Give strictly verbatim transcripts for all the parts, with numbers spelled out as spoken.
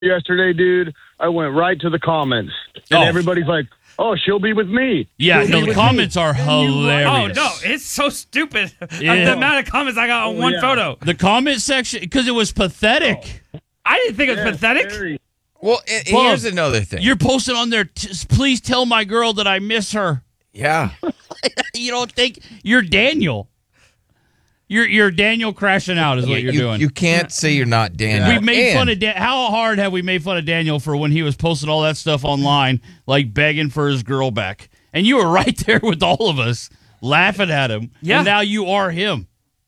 yesterday, dude, I went right to the comments. And Oh. everybody's like, oh, she'll be with me. Yeah, She'll no, be the with comments me. are hilarious. Oh, no, it's so stupid. Yeah. The amount of comments I got on Oh, one yeah. photo. The comment section, because it was pathetic. I didn't think it was Yeah, pathetic. very. Well, and, and Bub, here's another thing. You're posting on there, t- please tell my girl that I miss her. yeah. You don't think you're Daniel. You're you're Daniel crashing out is what you're you, doing. You can't say you're not Daniel. We've made And fun of Dan. How hard have we made fun of Daniel for when he was posting all that stuff online, like begging for his girl back? And you were right there with all of us, laughing at him. Yeah. And now you are him.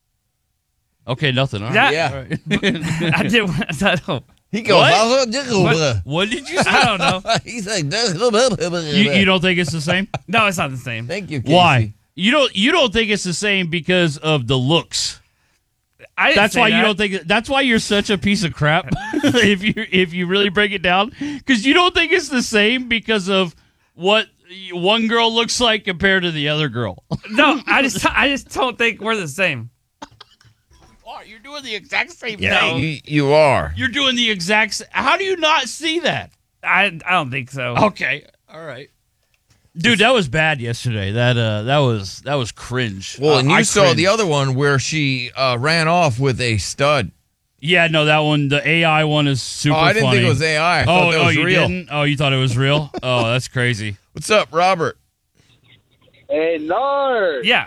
Okay, nothing. All right. Yeah. All right. I did. I don't, He goes, What? What did you say? I don't know. He's like, You, you don't think it's the same? No, it's not the same. Thank you, Casey. Why? You don't. You don't think it's the same because of the looks. I didn't That's say why that. you don't think. That's why you're such a piece of crap. if you if you really break it down, because you don't think it's the same because of what one girl looks like compared to the other girl. No, I just, I just don't think we're the same. Oh, you're doing the exact same Yeah. thing. You, you are. You're doing the exact. s- How do you not see that? I, I don't think so. Okay, all right, dude. That was bad yesterday. That uh, that was that was cringe. Well, Uh, and you I saw cringed. the other one where she uh, ran off with a stud. Yeah, no, that one. The A I one is super. Oh, I didn't funny. think it was A I. I oh, thought that oh, was you real. didn't? Oh, you thought it was real? Oh, that's crazy. What's up, Robert? Hey, Nard. Yeah.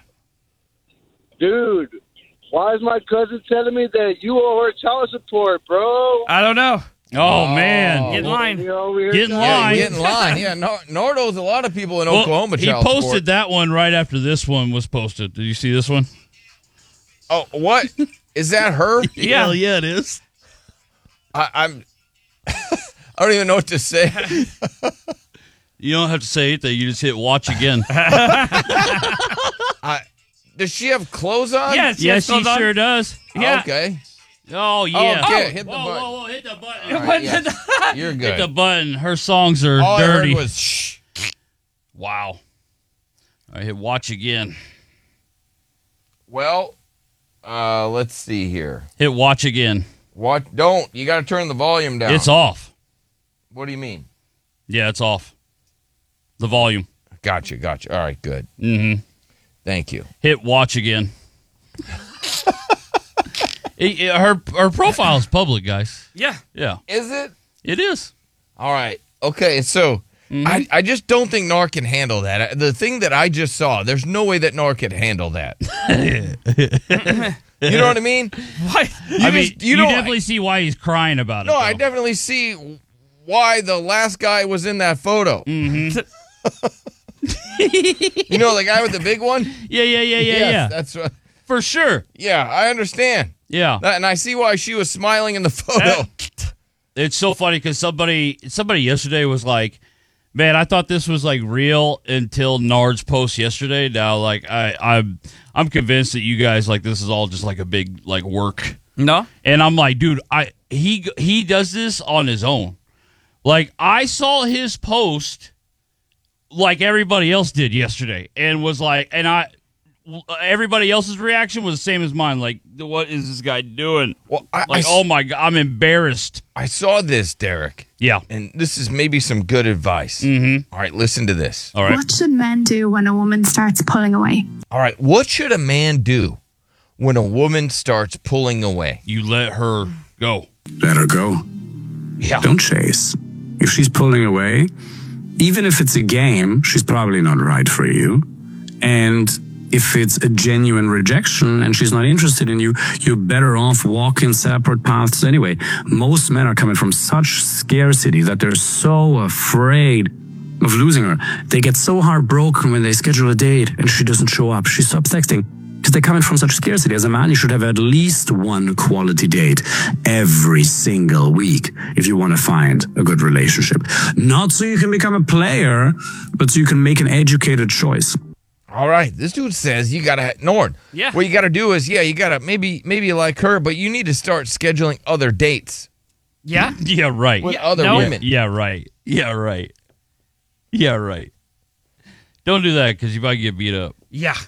Dude, why is my cousin telling me that you owe her child support, bro? I don't know. Oh, man. Get in line. You over here Get in now? Yeah, line. get in line. Yeah, Nor- Nord owes a lot of people in Well, Oklahoma he child posted support. that one right after this one was posted. Did you see this one? Oh, what? Is that her? Yeah. Hell yeah, it is. I, I'm. I don't even know what to say. You don't have to say anything. You just hit watch again. I, does she have clothes on? Yes, yes, yes, she hold on. sure does. Yeah. Okay. Oh, yeah. Okay, hit the whoa, button. whoa, whoa, hit the button. All right, yeah. You're Hit good. the button. Her songs are All dirty. I heard was shh. Wow. I hit watch again. Well, uh, let's see here. Hit watch again. What? Don't. You got to turn the volume down. It's off. What do you mean? Yeah, it's off. The volume. Gotcha. Gotcha. All right. Good. Mm-hmm. Thank you. Hit watch again. It- it- her her profile is public, guys. Yeah. Yeah, Is it? it is. All right. Okay. So Mm-hmm. I, I just don't think Nar can handle that. I- The thing that I just saw, there's no way that Nar could handle that. You know what I mean? What? I mean, just- you, you know- definitely see why he's crying about it. No, I though. definitely see why the last guy was in that photo. Mm-hmm. You know, the guy with the big one? Yeah, yeah, yeah, yeah, Yes, yeah. That's what. For sure. Yeah, I understand. Yeah. That, and I see why she was smiling in the photo. It's so funny because somebody somebody yesterday was like, "Man, I thought this was like real until Nard's post yesterday. Now, like, I I'm I'm convinced that you guys like this is all just like a big like work." No. And I'm like, dude, I he he does this on his own. Like, I saw his post like everybody else did yesterday, and was like, and I everybody else's reaction was the same as mine. Like, what is this guy doing? Well, I, Like, I, oh my god, I'm embarrassed. I saw this, Derek, Yeah. and this is maybe some good advice. Mm-hmm. All right, listen to this. All right. What should men do when a woman starts pulling away? All right, what should a man do when a woman starts pulling away? You let her go. Let her go. Yeah. Don't chase. If she's pulling away, even if it's a game, she's probably not right for you. And if it's a genuine rejection and she's not interested in you, you're better off walking separate paths anyway. Most men are coming from such scarcity that they're so afraid of losing her. They get so heartbroken when they schedule a date and she doesn't show up. She stops texting. Because they're coming from such scarcity. As a man, you should have at least one quality date every single week if you want to find a good relationship. Not so you can become a player, but so you can make an educated choice. All right, this dude says you gotta Nord. Yeah. What you gotta do is, yeah, you gotta maybe maybe you like her, but you need to start scheduling other dates Yeah. Yeah, right. with Yeah, other no. women. yeah, right. Yeah, right. Yeah, right. Don't do that because you might get beat up. Yeah.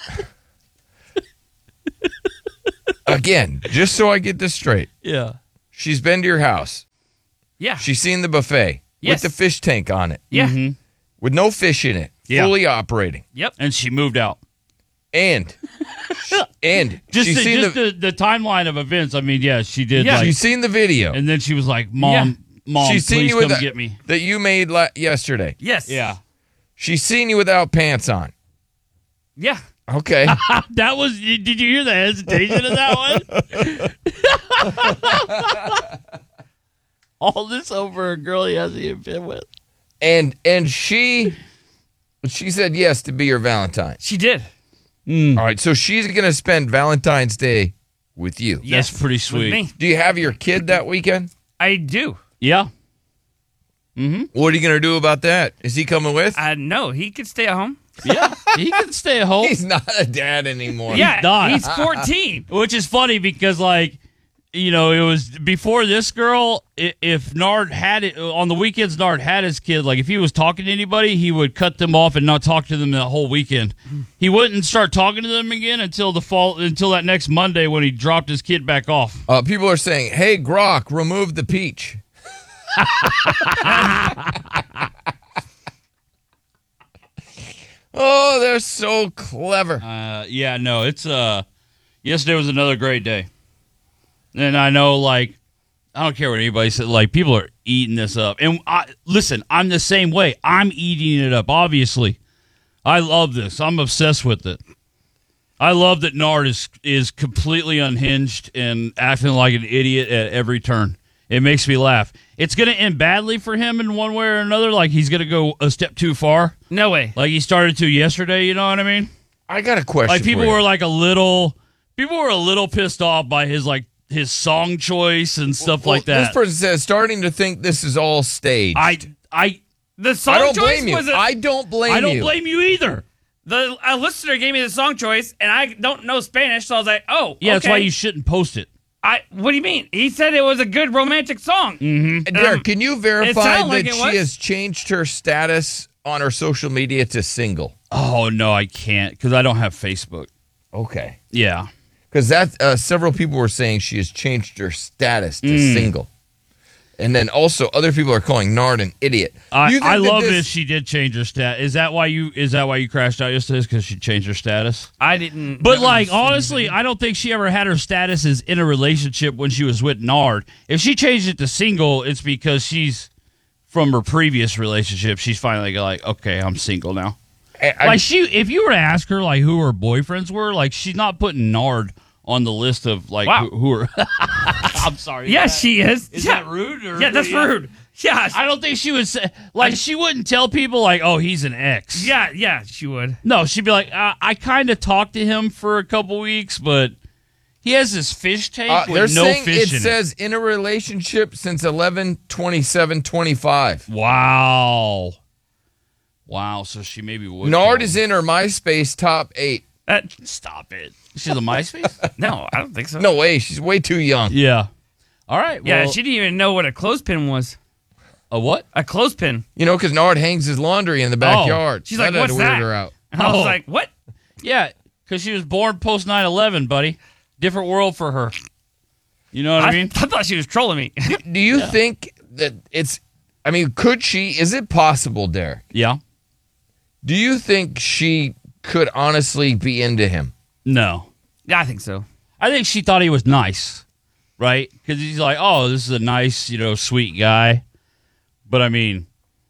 Again, just so I get this straight, Yeah. She's been to your house. Yeah. She's seen the buffet Yes. with the fish tank on it, yeah. Mhm. with no fish in it, Yeah. fully operating. Yep. And she moved out. And and Just, she's the, seen just the, the, the timeline of events. I mean, yeah, she did. Yeah. like, she's seen the video and then she was like, "Mom, mom, she's seen please you with come a- get me." that you made la- yesterday. Yes. Yeah, She's seen you without pants on. Yeah. Okay. that was. Did you hear the hesitation of that one? All this over a girl he hasn't even been with. and and she she said yes to be your Valentine. She did. All right, so she's gonna spend Valentine's Day with you. Yes. That's pretty With sweet. me. Do you have your kid that weekend? I do. Yeah. What are you gonna do about that? Is he coming with? Uh, no, he could stay at home. Yeah, he can stay at home. He's not a dad anymore. yeah. not. He's fourteen. Which is funny because, like, you know, it was before this girl. i- If Nard had it on the weekends, Nard had his kid. Like, if he was talking to anybody, he would cut them off and not talk to them the whole weekend. He wouldn't start talking to them again until the fall, until that next Monday when he dropped his kid back off. Uh, people are saying, "Hey, Grok, remove the peach." Oh, they're so clever. Uh, yeah, no, it's uh, yesterday was another great day, and I know, like, I don't care what anybody said. Like, people are eating this up, and I listen. I'm the same way. I'm eating it up. Obviously, I love this. I'm obsessed with it. I love that Nard is is completely unhinged and acting like an idiot at every turn. It makes me laugh. It's going to end badly for him in one way or another. Like, he's going to go a step too far, No way. like he started to yesterday. You know what I mean? I got a question. Like, people for you. were like a little, people were a little pissed off by his like his song choice and stuff Well, like that. This person says, starting to think this is all staged. I, I, The song I don't choice blame you. was a, I don't blame I don't you. blame you either. the a listener gave me the song choice, and I don't know Spanish, so I was like, "Oh, Yeah, that's okay. why you shouldn't post it. I what do you mean? He said it was a good romantic song. Mm-hmm. Derek, Um, can you it verify sounded that like it she was. has changed her status on her social media to single? Oh no, I can't because I don't have Facebook. Okay. Yeah, Because that uh, several people were saying she has changed her status to Mm. single. And then also other people are calling Nard an idiot. I, You think I that love this- that she did change her stat. Is that why you? Is that why you crashed out yesterday? Because she changed her status. I didn't. But that like was- honestly, I don't think she ever had her status as in a relationship when she was with Nard. If she changed it to single, it's because she's from her previous relationship. She's finally like, okay, I'm single now. I- I- Like she, if you were to ask her like who her boyfriends were, like she's not putting Nard on the list of like Wow. who, who are. I'm sorry. yeah, is that- she is. Is yeah. that rude? Or, Yeah, that's rude. Yeah, I don't think she would say like she wouldn't tell people like, oh, he's an ex. yeah, yeah. She would. No, she'd be like, uh, I kind of talked to him for a couple weeks, but he has this fish tank Uh, they're with no saying fish it in says in a relationship since eleven twenty-seven twenty-five. it. Wow. Wow. So she maybe would. Nard call is him. in her MySpace top eight. That, Stop it. She's a MySpace? no, I don't think so. No way. She's way too young. Yeah. All right. Yeah, well, she didn't even know what a clothespin was. a what? A clothespin. You know, because Nard hangs his laundry in the backyard. She's That like, had "What's to weird that?" her out. And I was Oh. like, what? Yeah, because she was born post nine eleven, buddy. Different world for her. You know what I, I, mean? I thought she was trolling me. Do you think that it's, I mean, could she, is it possible, Derek? Yeah. Do you think she could honestly be into him? No. yeah, I think so. I think she thought he was nice, right? Because he's like, oh, this is a nice, you know, sweet guy. But I mean,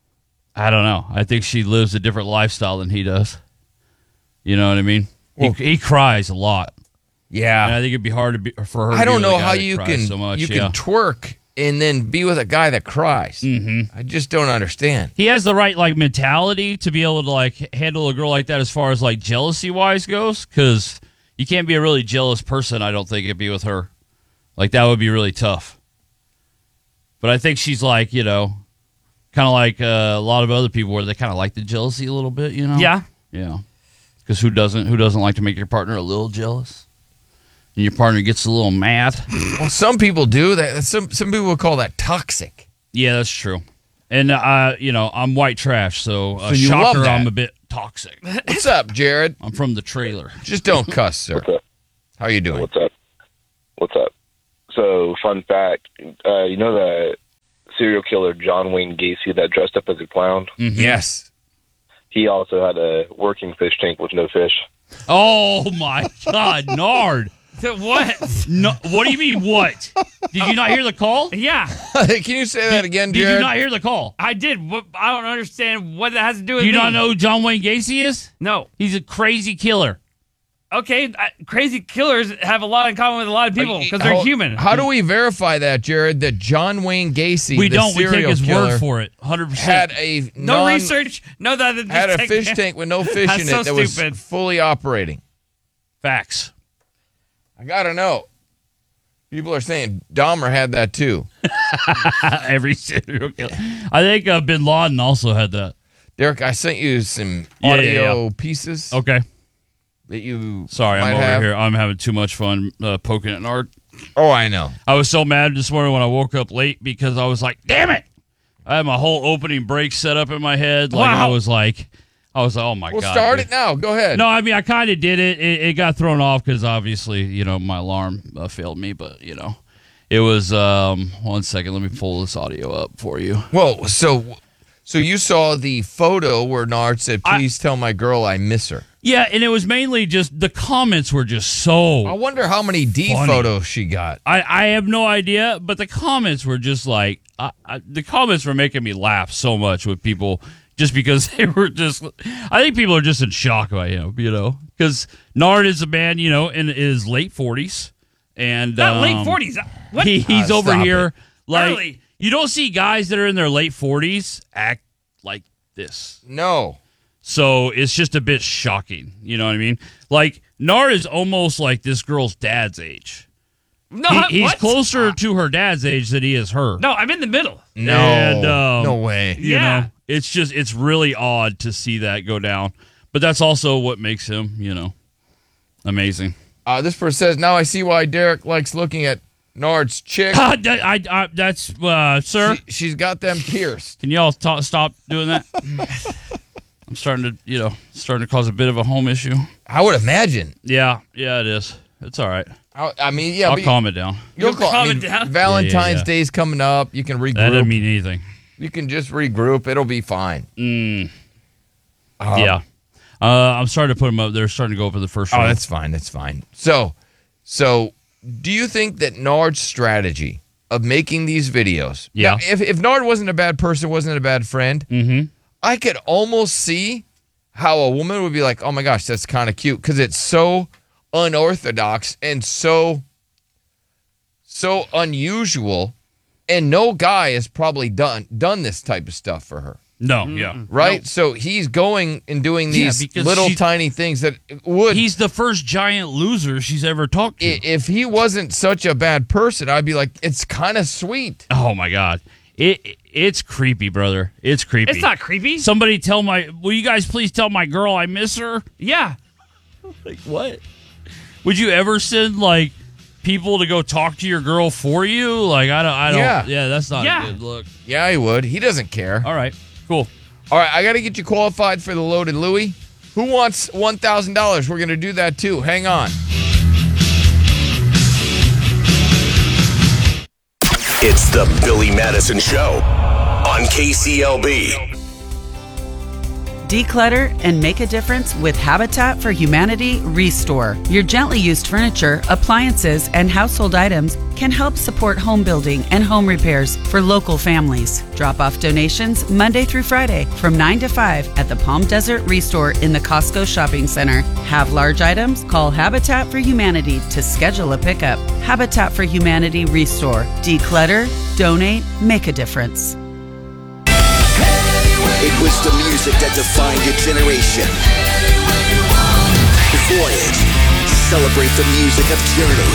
I don't know. I think she lives a different lifestyle than he does. You know what I mean? Well- he, he cries a lot, and Yeah. I think it'd be hard to be for her. I to be don't with a know guy how that you cries can so much. you yeah. can twerk and then be with a guy that cries. Mhm. I just don't understand. He has the right like mentality to be able to like handle a girl like that as far as like jealousy wise goes. Because you can't be a really jealous person. I don't think it'd be with her. Like that would be really tough. But I think she's like, you know, kind of like uh, a lot of other people where they kind of like the jealousy a little bit, you know? Yeah. Yeah. Because who doesn't? Who doesn't like to make your partner a little jealous? And your partner gets a little mad. Well, some people do that. Some some people would call that toxic. Yeah, that's true. And uh, you know, I'm white trash, so, uh, So you love shocker, that. I'm a bit toxic. What's up, Jared? I'm from the trailer. Just don't cuss, sir. What's up? How you doing? What's up? What's up? So, fun fact, uh, you know the serial killer John Wayne Gacy that dressed up as a clown? Mm-hmm. Yes. He also had a working fish tank with no fish. Oh, my God, Nard. What? No, what do you mean, what? Did you not hear the call? Yeah, Can you say that again, Did Jared? you not hear the call? I did. What, I don't understand what that has to do with Do you me. not know who John Wayne Gacy is? No. He's a crazy killer. Okay, I, crazy killers have a lot in common with a lot of people because they're How- human. How do we verify that, Jared, that John Wayne Gacy, We the don't. We take serial his killer, word for it. one hundred percent. had a no non- research. No, that that- had a just fish take- tank with no fish That's in so it that was stupid. fully operating? Facts. I gotta know. People are saying Dahmer had that too. Every serial killer. I think uh, Bin Laden also had that. Derek, I sent you some Yeah, audio yeah, pieces Okay. that you Sorry, might I'm over have. here. I'm having too much fun uh, poking at Nard. Oh, I know. I was so mad this morning when I woke up late because I was like, damn it. I had my whole opening break set up in my head. Like Wow. I was like, I was like, oh my We'll God. start dude. it now. Go ahead. No, I mean, I kind of did it. it. It got thrown off because obviously, you know, my alarm uh, failed me. But, you know, it was, um, one second. Let me pull this audio up for you. Whoa. So, so you saw the photo where Nard said, "Please tell my girl I miss her." Yeah, and it was mainly just the comments were just so. I wonder how many D Funny. photos she got. I, I have no idea, but the comments were just like I, I, the comments were making me laugh so much with people just because they were just. I think people are just in shock by him, you know, because Nard is a man, you know, in his late forties, and Not um, late forties. What? He, he's Ah, over stop here it. like Early. you don't see guys that are in their late forties act like this. No. So it's just a bit shocking. You know what I mean? Like, Nard is almost like this girl's dad's age. no, He- he's what? closer to her dad's age than he is her. No, I'm in the middle. No. And, um, no way. You Yeah. know, it's just, it's really odd to see that go down. But that's also what makes him, you know, amazing. Uh, this person says, "Now I see why Derek likes looking at Nard's chick. I, I, I, that's, uh, sir, She, she's got them pierced." can y'all ta- stop doing that? I'm starting to, you know, starting to cause a bit of a home issue. I would imagine. Yeah, yeah, it is. It's all right. I, I mean, yeah. I'll but calm it down. You'll You'll call, I calm mean, it down? Valentine's Yeah, yeah, yeah. Day's coming up. You can regroup. That doesn't mean anything. You can just regroup. It'll be fine. Mm. Uh, yeah. Uh, I'm starting to put them up. They're starting to go up for the first Oh, round. that's fine. That's fine. So, so do you think that Nard's strategy of making these videos? Yeah. Now, if if Nard wasn't a bad person, wasn't a bad friend, Mm-hmm. I could almost see how a woman would be like, "Oh my gosh, that's kind of cute," because it's so unorthodox and so so unusual, and no guy has probably done done this type of stuff for her. No, yeah. Right? So he's going and doing Yeah, these because little she- tiny things that would. He's the first giant loser she's ever talked to. i- if he wasn't such a bad person, I'd be like, it's kind of sweet. oh, my God. It It's creepy, brother. It's creepy. It's not creepy. Somebody tell my, will you guys please tell my girl I miss her? Yeah. Like, what? Would you ever send, like, people to go talk to your girl for you? Like, I don't, I don't, Yeah. yeah, that's not Yeah. a good look. Yeah, he would. He doesn't care. All right, cool. All right, I got to get you qualified for the Loaded Louie. Who wants one thousand dollars? We're going to do that too. Hang on. It's the Billy Madison Show on K C L B. Declutter and make a difference with Habitat for Humanity Restore. Your gently used furniture, appliances, and household items can help support home building and home repairs for local families. Drop off donations Monday through Friday from nine to five at the Palm Desert Restore in the Costco Shopping Center. Have large items? Call Habitat for Humanity to schedule a pickup. Habitat for Humanity Restore. Declutter, donate, make a difference. It was the music that defined your generation. Voyage. Celebrate the music of Journey.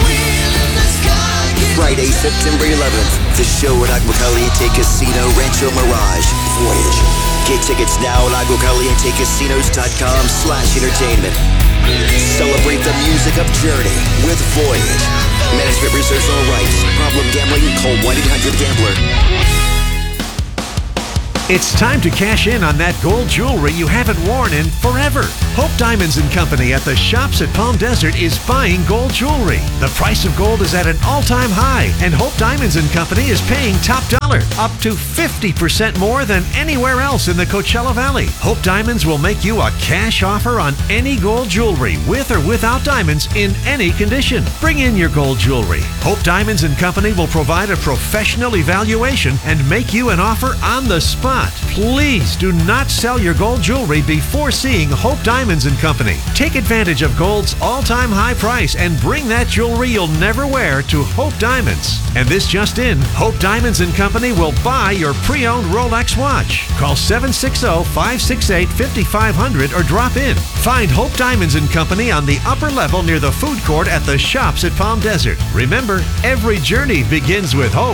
Friday, September eleventh. The show at Agua Caliente Casino Rancho Mirage. Voyage. Get tickets now at agua caliente casinos dot com slash entertainment. Celebrate the music of Journey with Voyage. Management reserves all rights. Problem gambling? Call one eight hundred gambler. It's time to cash in on that gold jewelry you haven't worn in forever. Hope Diamonds and Company at the shops at Palm Desert is buying gold jewelry. The price of gold is at an all-time high, and Hope Diamonds and Company is paying top dollar, up to fifty percent more than anywhere else in the Coachella Valley. Hope Diamonds will make you a cash offer on any gold jewelry, with or without diamonds, in any condition. Bring in your gold jewelry. Hope Diamonds and Company will provide a professional evaluation and make you an offer on the spot. Please do not sell your gold jewelry before seeing Hope Diamonds and Company. Take advantage of gold's all-time high price and bring that jewelry you'll never wear to Hope Diamonds. And this just in, Hope Diamonds and Company will buy your pre-owned Rolex watch. Call seven six zero, five six eight, five five zero zero or drop in. Find Hope Diamonds and Company on the upper level near the food court at the shops at Palm Desert. Remember, every journey begins with hope.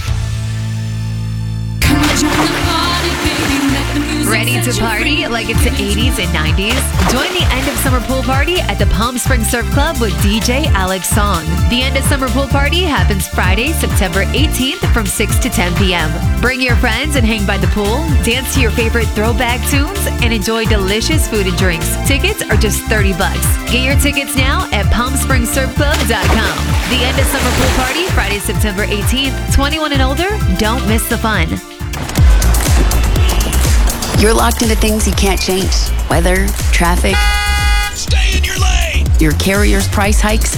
Ready to party like it's the eighties and nineties? Join the end of summer pool party at the Palm Springs Surf Club with D J Alex Song. The end of summer pool party happens Friday, September eighteenth from six to ten p.m. Bring your friends and hang by the pool, dance to your favorite throwback tunes, and enjoy delicious food and drinks. Tickets are just thirty bucks. Get your tickets now at palm springs surf club dot com. The end of summer pool party, Friday, September eighteenth. twenty-one and older, don't miss the fun. You're locked into things you can't change. Weather, traffic. Stay in your lane. Your carrier's price hikes.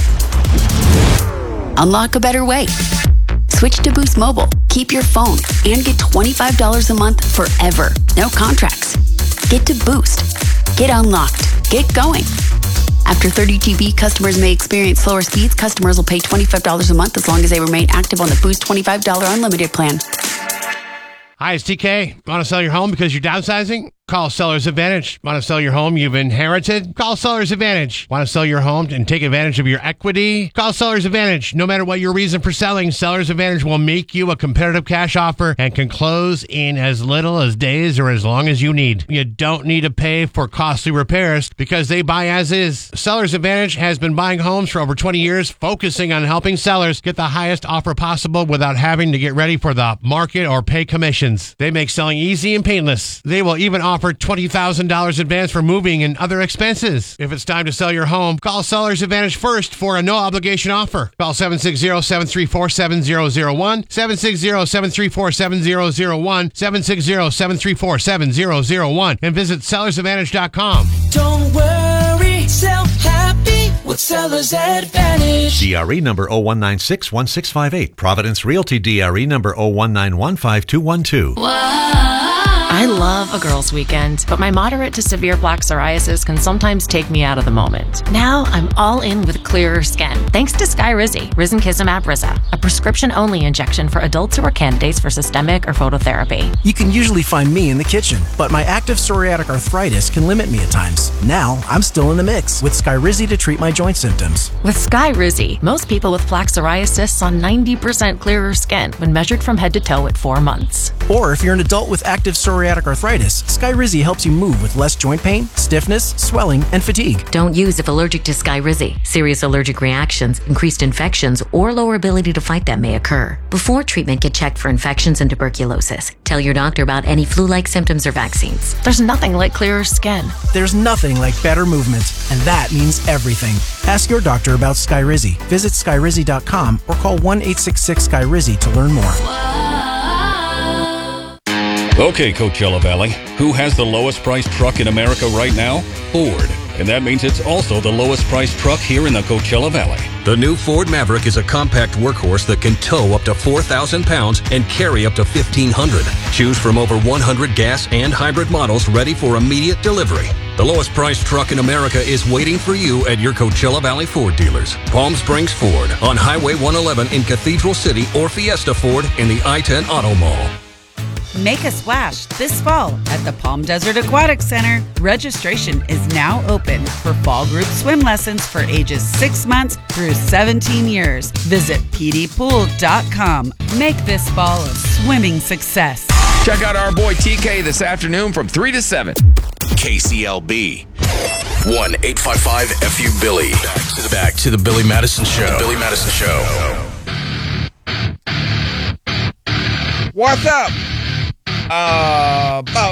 Unlock a better way. Switch to Boost Mobile. Keep your phone and get twenty-five dollars a month forever. No contracts. Get to Boost. Get unlocked. Get going. After thirty G B, customers may experience slower speeds. Customers will pay twenty-five dollars a month as long as they remain active on the Boost twenty-five dollars unlimited plan. Hi, it's T K. Want to sell your home because you're downsizing? Call Seller's Advantage. Want to sell your home you've inherited? Call Seller's Advantage. Want to sell your home and take advantage of your equity? Call Seller's Advantage. No matter what your reason for selling, Seller's Advantage will make you a competitive cash offer and can close in as little as days or as long as you need. You don't need to pay for costly repairs because they buy as is. Seller's Advantage has been buying homes for over twenty years, focusing on helping sellers get the highest offer possible without having to get ready for the market or pay commissions. They make selling easy and painless. They will even offer twenty thousand dollars advance for moving and other expenses. If it's time to sell your home, call Seller's Advantage first for a no-obligation offer. Call seven six zero, seven three four, seven zero zero one, seven six zero, seven three four, seven zero zero one, seven six zero, seven three four, seven zero zero one, and visit sellers advantage dot com. Don't worry, sell happy with Seller's Advantage. D R E number zero one nine six one six five eight. Providence Realty D R E number zero one nine one five two one two. I love a girls' weekend, but my moderate to severe plaque psoriasis can sometimes take me out of the moment. Now I'm all in with clearer skin, thanks to Skyrizi, Risankizumab Riza, a prescription-only injection for adults who are candidates for systemic or phototherapy. You can usually find me in the kitchen, but my active psoriatic arthritis can limit me at times. Now I'm still in the mix with Skyrizi to treat my joint symptoms. With Skyrizi, most people with plaque psoriasis saw ninety percent clearer skin when measured from head to toe at four months. Or if you're an adult with active psoriatic arthritis, Skyrizi helps you move with less joint pain, stiffness, swelling, and fatigue. Don't use if allergic to Skyrizi. Serious allergic reactions, increased infections, or lower ability to fight them may occur. Before treatment, get checked for infections and tuberculosis. Tell your doctor about any flu-like symptoms or vaccines. There's nothing like clearer skin. There's nothing like better movement, and that means everything. Ask your doctor about Skyrizi. Visit skyrizi dot com or call one eight six six Skyrizi to learn more. Okay, Coachella Valley, who has the lowest priced truck in America right now? Ford. And that means it's also the lowest priced truck here in the Coachella Valley. The new Ford Maverick is a compact workhorse that can tow up to four thousand pounds and carry up to fifteen hundred. Choose from over one hundred gas and hybrid models ready for immediate delivery. The lowest priced truck in America is waiting for you at your Coachella Valley Ford dealers. Palm Springs Ford on Highway one eleven in Cathedral City, or Fiesta Ford in the I ten Auto Mall. Make a splash this fall at the Palm Desert Aquatic Center. Registration is now open for fall group swim lessons for ages six months through seventeen years. Visit p d pool dot com. Make this fall a swimming success. Check out our boy T K this afternoon from three to seven. K C L B. one eight five five F U Billy. Back to the, back to the Billy Madison Show. The Billy Madison Show. What's up? Uh, about